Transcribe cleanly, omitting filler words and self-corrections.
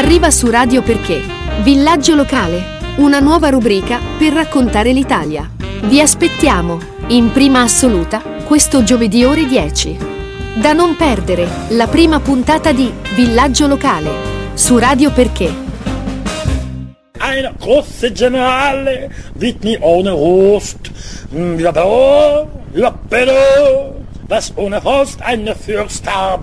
Arriva su Radio Perché, Villaggio Locale, una nuova rubrica per raccontare l'Italia. Vi aspettiamo, in prima assoluta, questo giovedì ore 10. Da non perdere, la prima puntata di Villaggio Locale, su Radio Perché. Eine große Generale wird nie ohne Wurst. Ja, bitte, was ohne Wurst eine Fürst habe.